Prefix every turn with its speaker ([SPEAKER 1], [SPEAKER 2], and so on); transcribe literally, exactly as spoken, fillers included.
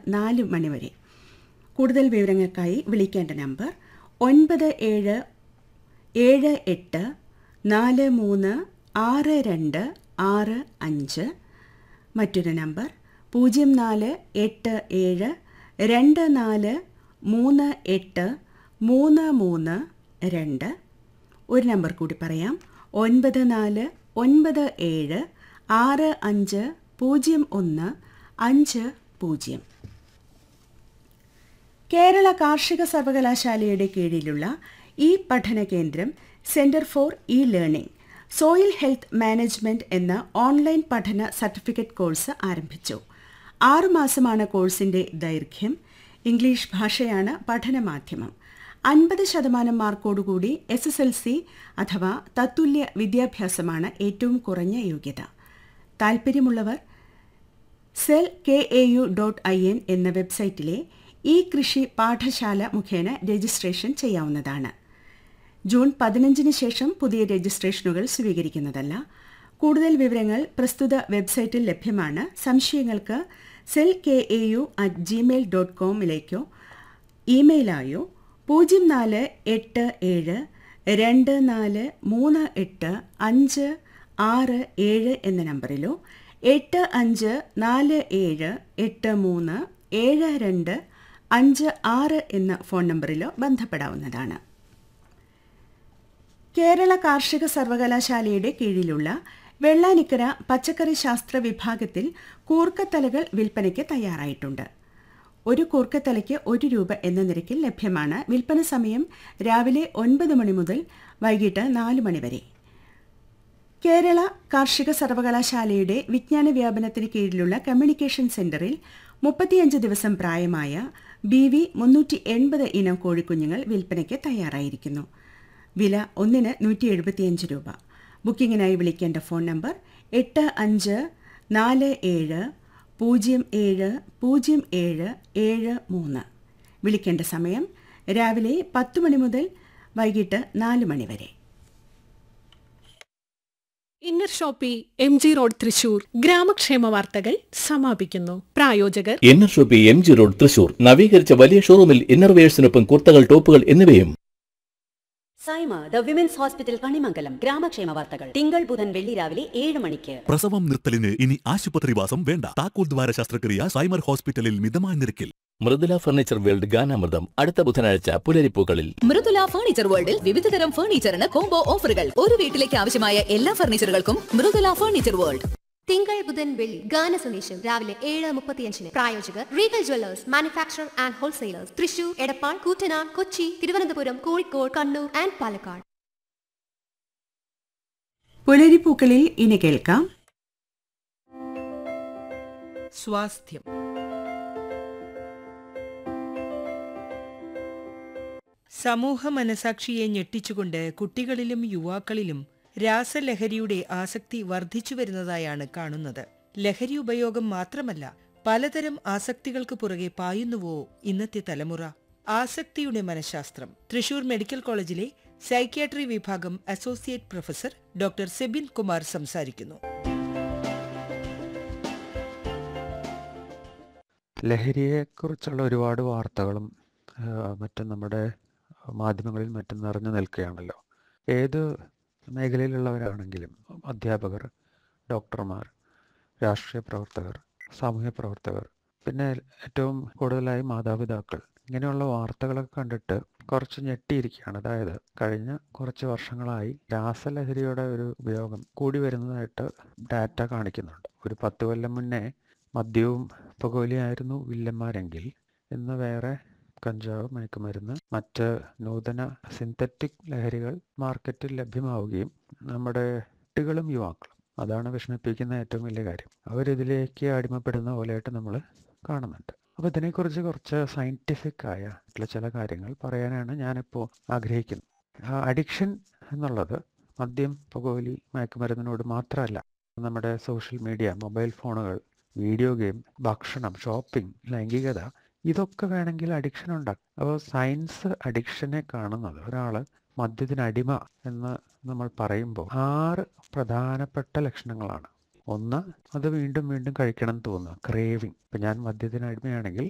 [SPEAKER 1] നാല് മണിവരെ. കൂടുതൽ വിവരങ്ങൾക്കായി വിളിക്കേണ്ട നമ്പർ ഒൻപത് ഏഴ് ഏഴ് എട്ട് നാല് മൂന്ന് ആറ് രണ്ട് ആറ് അഞ്ച്. മറ്റൊരു നമ്പർ പൂജ്യം നാല് എട്ട് ഏഴ് രണ്ട് നാല് മൂന്ന് എട്ട് മൂന്ന് മൂന്ന് രണ്ട്. ഒരു നമ്പർ കൂടി പറയാം, ഒൻപത് നാല് ഒൻപത് ഏഴ് ആറ് അഞ്ച് പൂജ്യം ഒന്ന് അഞ്ച് പൂജ്യം. കേരള കാർഷിക സർവകലാശാലയുടെ കീഴിലുള്ള ഈ പഠന കേന്ദ്രം centre for E learning soil health management എന്ന ഓൺലൈൻ പഠന സർട്ടിഫിക്കറ്റ് കോഴ്സ് ആരംഭിച്ചു. ആറുമാസമാണ് കോഴ്സിന്റെ ദൈർഘ്യം. ഇംഗ്ലീഷ് ഭാഷയാണ് പഠനമാധ്യമം. അൻപത് ശതമാനം മാർക്കോടുകൂടി എസ് എസ് എൽ സി അഥവാ തത്തുല്യ വിദ്യാഭ്യാസമാണ് ഏറ്റവും കുറഞ്ഞ യോഗ്യത. താൽപ്പര്യമുള്ളവർ cell K A U dot I N എന്ന വെബ്സൈറ്റിലെ ഈ കൃഷി പാഠശാല മുഖേന രജിസ്ട്രേഷൻ ചെയ്യാവുന്നതാണ്. ജൂൺ പതിനഞ്ചിന് ശേഷം പുതിയ രജിസ്ട്രേഷനുകൾ സ്വീകരിക്കുന്നതല്ല. കൂടുതൽ വിവരങ്ങൾ പ്രസ്തുത വെബ്സൈറ്റിൽ ലഭ്യമാണ്. സംശയങ്ങൾക്ക് cell K A U at Gmail dot കോമിലേക്കോ ഇമെയിലായോ പൂജ്യം നാല് എട്ട് ഏഴ് രണ്ട് നാല് മൂന്ന് എട്ട് അഞ്ച് ആറ് ഏഴ് എന്ന നമ്പറിലോ എട്ട് അഞ്ച് നാല് ഏഴ് എട്ട് മൂന്ന് ഏഴ് രണ്ട് അഞ്ച് ആറ് എന്ന ഫോൺ നമ്പറിലോ ബന്ധപ്പെടാവുന്നതാണ്. കേരള കാർഷിക സർവകലാശാലയുടെ കീഴിലുള്ള വെള്ളാനിക്കര പച്ചക്കറി ശാസ്ത്ര വിഭാഗത്തിൽ കൂർക്കത്തലകൾ വിൽപ്പനയ്ക്ക് തയ്യാറായിട്ടുണ്ട്. ഒരു കൂർക്കത്തലയ്ക്ക് ഒരു രൂപ എന്ന നിരക്കിൽ ലഭ്യമാണ്. വിൽപ്പന സമയം രാവിലെ ഒൻപത് മണി മുതൽ വൈകിട്ട് നാല് മണി വരെ. കേരള കാർഷിക സർവകലാശാലയുടെ വിജ്ഞാന വ്യാപനത്തിന് കീഴിലുള്ള കമ്മ്യൂണിക്കേഷൻ സെന്ററിൽ മുപ്പത്തിയഞ്ച് ദിവസം പ്രായമായ ബി വി മുന്നൂറ്റി എൺപത് ഇനം കോഴിക്കുഞ്ഞുങ്ങൾ വിൽപ്പനയ്ക്ക് തയ്യാറായിരിക്കുന്നു. വില ഒന്നിന് നൂറ്റി എഴുപത്തിയഞ്ച് രൂപ. ബുക്കിങ്ങിനായി വിളിക്കേണ്ട ഫോൺ നമ്പർ എട്ട് അഞ്ച് നാല് ഏഴ് പൂജ്യം ഏഴ് പൂജ്യം ഏഴ് ഏഴ് മൂന്ന്. വിളിക്കേണ്ട സമയം രാവിലെ പത്ത് മണി മുതൽ വൈകിട്ട് നാല് മണി വരെ.
[SPEAKER 2] Inner Shopee M G road Thrissur ഗ്രാമക്ഷേമ വാർത്തകൾ സമാപിക്കുന്നു. പ്രായോജകർ
[SPEAKER 3] inner Shopee M G road Thrissur. നവീകരിച്ച വലിയ ഷോറൂമിൽ ഇന്നർവെയേഴ്സിനൊപ്പം കുർത്തകൾ, ടോപ്പുകൾ എന്നിവയും.
[SPEAKER 4] Saima the women's hospital Kanimangalam ഗ്രാമക്ഷേമ വാർത്തകൾ തിങ്കൾ ബുധൻ വെള്ളി രാവിലെ ഏഴ് മണിക്ക്.
[SPEAKER 5] പ്രസവം നിർത്തലിന് ഇനി ആശുപത്രിവാസം വേണ്ട. താക്കോൽ ദ്വാര ശസ്ത്രക്രിയ സൈമർ ഹോസ്പിറ്റലിൽ മിതമായ നിരക്കിൽ.
[SPEAKER 3] മൃദുല ഫർണിച്ചർ വേൾഡ് ഗാനാമൃതം അടുത്ത ബുധനാഴ്ച പുലരിപ്പൂക്കളിൽ.
[SPEAKER 6] മൃദുല ഫർണിച്ചർ വേൾഡിൽ വിവിധതരം ഫർണിച്ചറിന് കോംബോ ഓഫറുകൾ. ഒരു വീട്ടിലേക്ക് ആവശ്യമായ എല്ലാ ഫർണിച്ചറുകൾക്കും മൃദുല ഫർണിച്ചർ വേൾഡ്.
[SPEAKER 7] തിങ്കൾ ബുധൻ വെള്ളി ഗാന സന്ദേശം രാവിലെ ഏഴ് മുപ്പത്തിയഞ്ചിന്. പ്രായോജകർ Regal Jewellers manufacture and wholesalers Thrissur, Edappal, Koottanad, Kochi, Thiruvananthapuram, Kozhikode, Kannur and Palakkad.
[SPEAKER 1] പുലരിപ്പൂക്കളിൽ ഇനി കേൾക്കാം
[SPEAKER 8] സ്വാസ്ഥ്യം. സമൂഹ മനസാക്ഷിയെ ഞെട്ടിച്ചുകൊണ്ട് കുട്ടികളിലും യുവാക്കളിലും രാസലഹരിയുടെ ആസക്തി വർദ്ധിച്ചു വരുന്നതായാണ് കാണുന്നത്. ലഹരി ഉപയോഗം മാത്രമല്ല, പലതരം ആസക്തികൾക്ക് പുറകെ പായുന്നുവോ ഇന്നത്തെ തലമുറ? ആസക്തിയുടെ മനഃശാസ്ത്രം. തൃശൂർ മെഡിക്കൽ കോളേജിലെ സൈക്യാട്രി വിഭാഗം associate professor doctor Sebin Kumar സംസാരിക്കുന്നു.
[SPEAKER 9] ലഹരിയെക്കുറിച്ചുള്ള ഒരുപാട് വാർത്തകളും മറ്റും നമ്മുടെ മാധ്യമങ്ങളിൽ മറ്റും നിറഞ്ഞു നിൽക്കുകയാണല്ലോ. ഏത് മേഖലയിലുള്ളവരാണെങ്കിലും അധ്യാപകർ, ഡോക്ടർമാർ, രാഷ്ട്രീയ പ്രവർത്തകർ, സാമൂഹ്യ പ്രവർത്തകർ, പിന്നെ ഏറ്റവും കൂടുതലായി മാതാപിതാക്കൾ ഇങ്ങനെയുള്ള വാർത്തകളൊക്കെ കണ്ടിട്ട് കുറച്ച് ഞെട്ടിയിരിക്കുകയാണ്. അതായത് കഴിഞ്ഞ കുറച്ച് വർഷങ്ങളായി രാസലഹരിയുടെ ഒരു ഉപയോഗം കൂടി വരുന്നതായിട്ട് ഡാറ്റ കാണിക്കുന്നുണ്ട്. ഒരു പത്ത് കൊല്ലം മുന്നേ മദ്യവും പുകവലിയായിരുന്നു വില്ലന്മാരെങ്കിൽ ഇന്ന് വേറെ കഞ്ചാവ്, മയക്കുമരുന്ന്, മറ്റ് നൂതന സിന്തറ്റിക് ലഹരികൾ മാർക്കറ്റിൽ ലഭ്യമാവുകയും നമ്മുടെ കുട്ടികളും യുവാക്കളും, അതാണ് വിഷമിപ്പിക്കുന്ന ഏറ്റവും വലിയ കാര്യം, അവരിതിലേക്ക് അടിമപ്പെടുന്ന പോലെയായിട്ട് നമ്മൾ കാണുന്നുണ്ട്. അപ്പോൾ ഇതിനെക്കുറിച്ച് കുറച്ച് സയൻറ്റിഫിക് ആയ ചില കാര്യങ്ങൾ പറയാനാണ് ഞാനിപ്പോൾ ആഗ്രഹിക്കുന്നത്. അഡിക്ഷൻ എന്നുള്ളത് മദ്യം, പുകവലി, മയക്കുമരുന്നിനോട് മാത്രമല്ല. നമ്മുടെ സോഷ്യൽ മീഡിയ, മൊബൈൽ ഫോണുകൾ, വീഡിയോ ഗെയിം, ഭക്ഷണം, ഷോപ്പിംഗ്, ലൈംഗികത, ഇതൊക്കെ വേണമെങ്കിൽ അഡിക്ഷൻ ഉണ്ടാക്കും. അപ്പോൾ സയൻസ് അഡിക്ഷനെ കാണുന്നത് ഒരാൾ മദ്യത്തിന് അടിമ എന്ന് നമ്മൾ പറയുമ്പോൾ ആറ് പ്രധാനപ്പെട്ട ലക്ഷണങ്ങളാണ്. ഒന്ന്, അത് വീണ്ടും വീണ്ടും കഴിക്കണം തോന്നുക, ക്രേവിങ്. ഇപ്പം ഞാൻ മദ്യത്തിന് അടിമയാണെങ്കിൽ